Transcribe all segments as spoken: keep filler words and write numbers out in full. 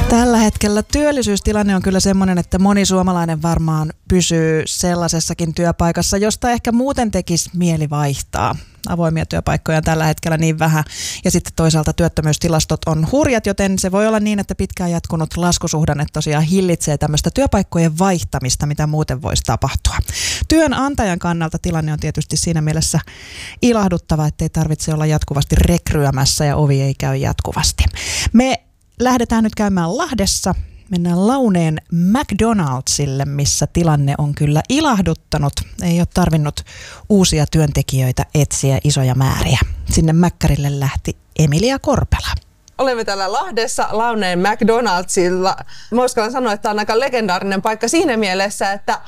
Tällä hetkellä työllisyystilanne on kyllä semmoinen, että moni suomalainen varmaan pysyy sellaisessakin työpaikassa, josta ehkä muuten tekisi mieli vaihtaa. Avoimia työpaikkoja on tällä hetkellä niin vähän ja sitten toisaalta työttömyystilastot on hurjat, joten se voi olla niin, että pitkään jatkunut laskusuhdanne tosiaan hillitsee tämmöistä työpaikkojen vaihtamista, mitä muuten voisi tapahtua. Työnantajan kannalta tilanne on tietysti siinä mielessä ilahduttava, ettei tarvitse olla jatkuvasti rekryämässä ja ovi ei käy jatkuvasti. Me lähdetään nyt käymään Lahdessa. Mennään Launeen McDonaldsille, missä tilanne on kyllä ilahduttanut. Ei ole tarvinnut uusia työntekijöitä etsiä isoja määriä. Sinne Mäkkärille lähti Emilia Korpela. Olemme täällä Lahdessa Launeen McDonaldsilla. Mä uskallan sanoa, että tämä on aika legendaarinen paikka siinä mielessä, että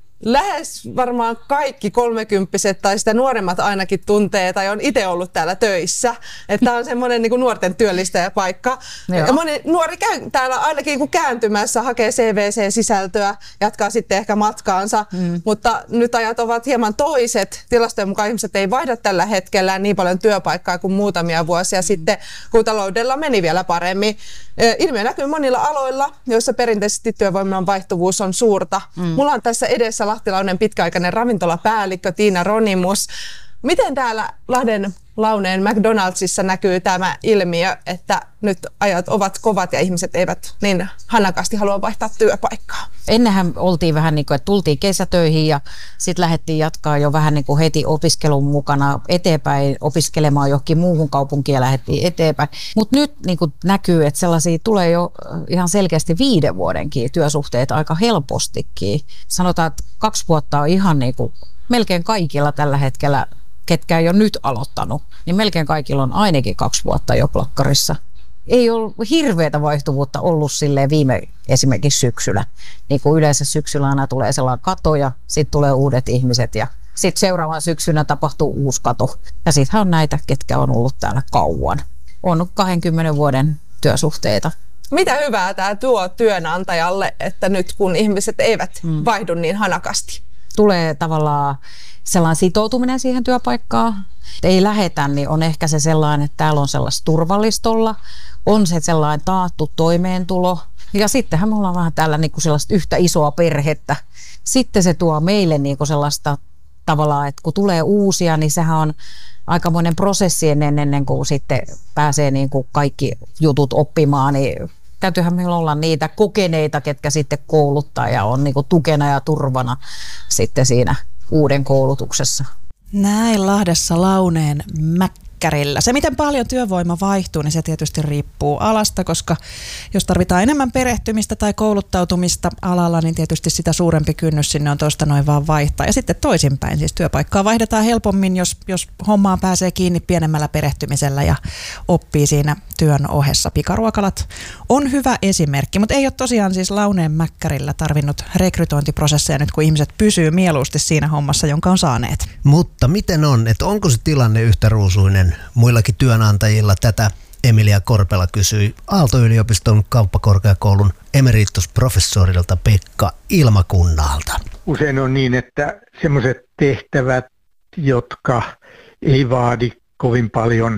lähes varmaan kaikki kolmekymppiset tai sitä nuoremmat ainakin tuntee tai on itse ollut täällä töissä. Että tämä on semmoinen niin kuin nuorten työllistäjäpaikka. Ja moni nuori käy täällä ainakin kun kääntymässä, hakee C V C-sisältöä, jatkaa sitten ehkä matkaansa. Mm. Mutta nyt ajat ovat hieman toiset. Tilastojen mukaan ihmiset ei vaihda tällä hetkellä niin paljon työpaikkaa kuin muutamia vuosia mm. sitten, kun taloudella meni vielä paremmin. Ilmiö näkyy monilla aloilla, joissa perinteisesti työvoiman vaihtuvuus on suurta. Mm. Mulla on tässä edessä lahtilainen pitkäaikainen ravintolapäällikkö Tiina Ronimus. Miten täällä Lahden Launeen McDonaldsissa näkyy tämä ilmiö, että nyt ajat ovat kovat ja ihmiset eivät niin hanakasti halua vaihtaa työpaikkaa? Ennenhän oltiin vähän niin kuin, että tultiin kesätöihin ja sitten lähdettiin jatkaa jo vähän niin kuin heti opiskelun mukana eteenpäin, opiskelemaan johonkin muuhun kaupunkiin ja lähdettiin eteenpäin. Mutta nyt niin kuin näkyy, että sellaisia tulee jo ihan selkeästi viiden vuodenkin työsuhteet aika helpostikin. Sanotaan, että kaksi vuotta on ihan niin kuin melkein kaikilla tällä hetkellä, ketkä ei ole nyt aloittanut, niin melkein kaikilla on ainakin kaksi vuotta jo plakkarissa. Ei ole hirveätä vaihtuvuutta ollut silleen viime esimerkiksi syksyllä. Niin kuin yleensä syksyllä aina tulee sellainen kato ja sitten tulee uudet ihmiset ja sitten seuraavan syksynä tapahtuu uusi kato. Ja sittenhän on näitä, ketkä on ollut täällä kauan. On kahdenkymmenen vuoden työsuhteita. Mitä hyvää tämä tuo työnantajalle, että nyt kun ihmiset eivät hmm. vaihdu niin hanakasti? Tulee tavallaan sellainen sitoutuminen siihen työpaikkaan. Ei lähetä, niin on ehkä se sellainen, että täällä on sellaista turvallistolla, on se sellainen taattu toimeentulo. Ja sittenhän me ollaan vähän täällä niin kuin sellaista yhtä isoa perhettä. Sitten se tuo meille niin kuin sellaista tavallaan, että kun tulee uusia, niin sehän on aikamoinen prosessi ennen, ennen kuin sitten pääsee niin kuin kaikki jutut oppimaan. Niin täytyyhän meillä olla niitä kokeneita, ketkä sitten kouluttaa ja on niin kuin tukena ja turvana sitten siinä uuden koulutuksessa. Näin Lahdessa Launeen Mäkkärillä. Se, miten paljon työvoima vaihtuu, niin se tietysti riippuu alasta, koska jos tarvitaan enemmän perehtymistä tai kouluttautumista alalla, niin tietysti sitä suurempi kynnys sinne on tuosta noin vaan vaihtaa. Ja sitten toisinpäin, siis työpaikkaa vaihdetaan helpommin, jos, jos hommaan pääsee kiinni pienemmällä perehtymisellä ja oppii siinä työn ohessa. Pikaruokalat on hyvä esimerkki, mutta ei ole tosiaan siis Launeen Mäkkärillä tarvinnut rekrytointiprosesseja nyt, kun ihmiset pysyy mieluusti siinä hommassa, jonka on saaneet. Mutta miten on, että onko se tilanne yhtä ruusuinen muillakin työnantajilla? Tätä Emilia Korpela kysyi Aalto-yliopiston kauppakorkeakoulun emeritusprofessorilta Pekka Ilmakunnalta. Usein on niin, että sellaiset tehtävät, jotka ei vaadi kovin paljon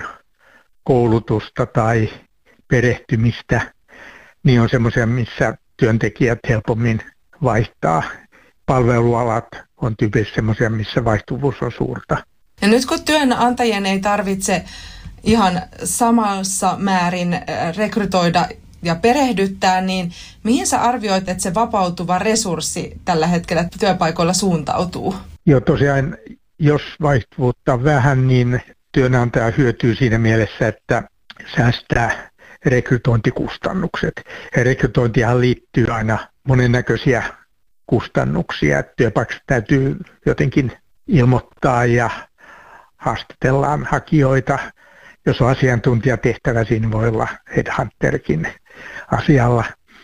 koulutusta tai perehtymistä, niin on semmoisia, missä työntekijät helpommin vaihtaa. Palvelualat on tyypillisesti semmoisia, missä vaihtuvuus on suurta. Ja nyt kun työnantajien ei tarvitse ihan samassa määrin rekrytoida ja perehdyttää, niin mihin sä arvioit, että se vapautuva resurssi tällä hetkellä työpaikoilla suuntautuu? Joo, tosiaan, jos vaihtuvuutta on vähän, niin työnantaja hyötyy siinä mielessä, että säästää rekrytointikustannukset. Ja rekrytointihan liittyy aina monennäköisiä kustannuksia. Työpaikassa täytyy jotenkin ilmoittaa ja haastatellaan hakijoita. Jos on asiantuntijatehtävä, siinä voi olla headhunterkin asialla.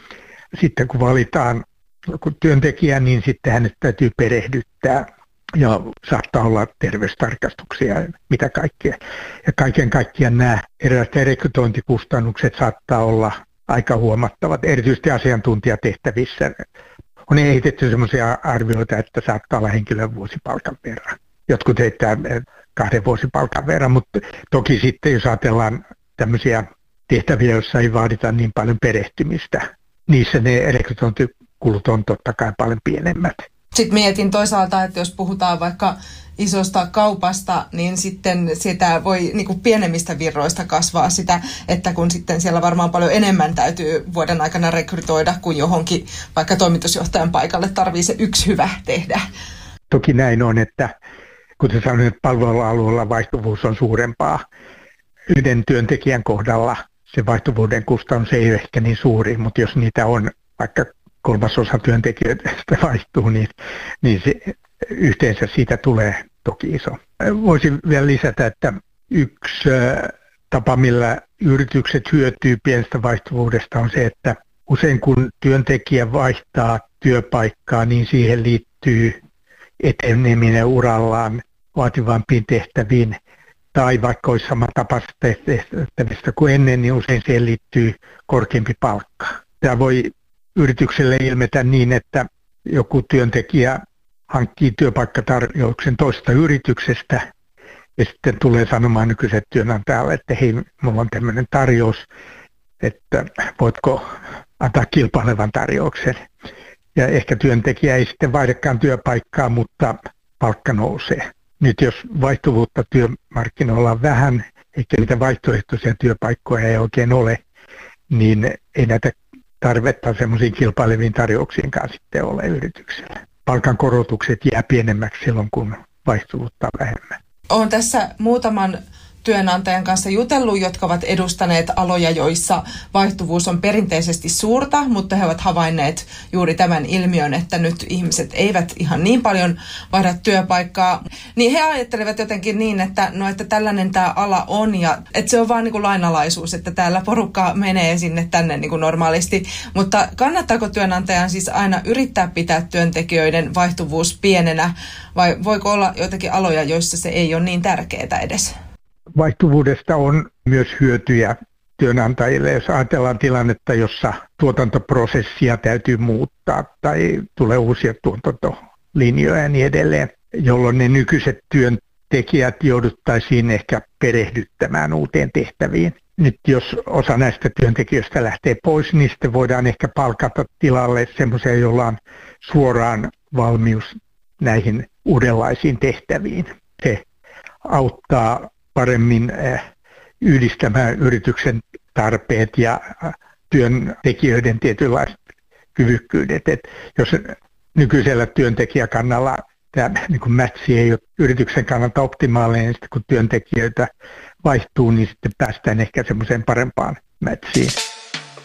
Sitten kun valitaan työntekijä, niin sitten hänet täytyy perehdyttää ja saattaa olla terveystarkastuksia ja mitä kaikkea. Ja kaiken kaikkiaan nämä erilaiset rekrytointikustannukset saattaa olla aika huomattavat, erityisesti asiantuntijatehtävissä. On esitetty sellaisia arvioita, että saattaa olla henkilön vuosipalkan verran. Jotkut heittää kahden vuosipalkan verran, mutta toki sitten jos ajatellaan tämmöisiä tehtäviä, joissa ei vaadita niin paljon perehtymistä. Niissä ne rekrytointikulut on totta kai paljon pienemmät. Sitten mietin toisaalta, että jos puhutaan vaikka isosta kaupasta, niin sitten sitä voi niin kuin pienemmistä virroista kasvaa sitä, että kun sitten siellä varmaan paljon enemmän täytyy vuoden aikana rekrytoida, kuin johonkin vaikka toimitusjohtajan paikalle tarvii se yksi hyvä tehdä. Toki näin on, että kuten sanoin, että palvelualueella vaihtuvuus on suurempaa. Yhden työntekijän kohdalla se vaihtuvuuden kustannus ei ole ehkä niin suuri, mutta jos niitä on vaikka kolmasosa työntekijöitä vaihtuu, niin, niin se, yhteensä siitä tulee toki iso. Voisin vielä lisätä, että yksi tapa, millä yritykset hyötyy pienestä vaihtuvuudesta on se, että usein kun työntekijä vaihtaa työpaikkaa, niin siihen liittyy eteneminen urallaan vaativampiin tehtäviin, tai vaikka olisi samantapaisesta tehtävistä kuin ennen, niin usein siihen liittyy korkeampi palkka. Tämä voi yritykselle ilmetä niin, että joku työntekijä hankkii työpaikkatarjouksen toisesta yrityksestä ja sitten tulee sanomaan nykyiset työnantajalle, että hei, minulla on tämmöinen tarjous, että voitko antaa kilpailevan tarjouksen. Ja ehkä työntekijä ei sitten vaihdakaan työpaikkaa, mutta palkka nousee. Nyt jos vaihtuvuutta työmarkkinoilla on vähän, eikä niitä vaihtoehtoisia työpaikkoja ei oikein ole, niin ei näitä tarvetta semmoisiin kilpaileviin tarjouksiinkaan sitten ole yrityksellä. Palkankorotukset jää pienemmäksi silloin, kun vaihtuvuutta on vähemmän. Olen tässä muutaman työnantajan kanssa jutellut, jotka ovat edustaneet aloja, joissa vaihtuvuus on perinteisesti suurta, mutta he ovat havainneet juuri tämän ilmiön, että nyt ihmiset eivät ihan niin paljon vaihda työpaikkaa. Niin he ajattelevat jotenkin niin, että, no, että tällainen tämä ala on ja että se on vaan niin kuin lainalaisuus, että täällä porukka menee sinne tänne niin kuin normaalisti. Mutta kannattaako työnantajan siis aina yrittää pitää työntekijöiden vaihtuvuus pienenä vai voiko olla joitakin aloja, joissa se ei ole niin tärkeää edes? Vaihtuvuudesta on myös hyötyjä työnantajille, jos ajatellaan tilannetta, jossa tuotantoprosessia täytyy muuttaa tai tulee uusia tuotantolinjoja ja niin edelleen, jolloin ne nykyiset työntekijät jouduttaisiin ehkä perehdyttämään uuteen tehtäviin. Nyt jos osa näistä työntekijöistä lähtee pois, niin sitten voidaan ehkä palkata tilalle semmoisia, joilla on suoraan valmius näihin uudenlaisiin tehtäviin. Se auttaa paremmin yhdistämään yrityksen tarpeet ja työntekijöiden tietynlaiset kyvykkyydet. Et jos nykyisellä työntekijäkannalla tämä niin matchi ei ole yrityksen kannalta optimaalinen, niin sitten kun työntekijöitä vaihtuu, niin sitten päästään ehkä semmoiseen parempaan matchiin.